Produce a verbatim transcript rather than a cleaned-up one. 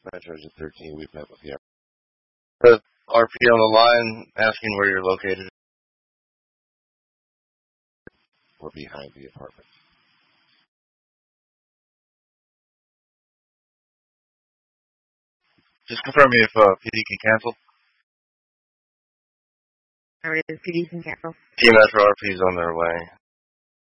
Metro thirteen, we've met with you. The R P on the line asking where you're located. We're behind the apartment. Just confirm me if uh, P D can cancel. Alright, P D can cancel. Team Metro R P is on their way.